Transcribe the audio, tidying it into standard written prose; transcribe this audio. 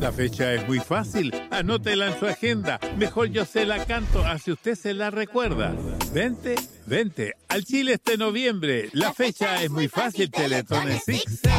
La fecha es muy fácil. Anótela en su agenda. Mejor yo se la canto, así usted se la recuerda. Vente al Chile este noviembre. La fecha es muy fácil, Teletón en Six.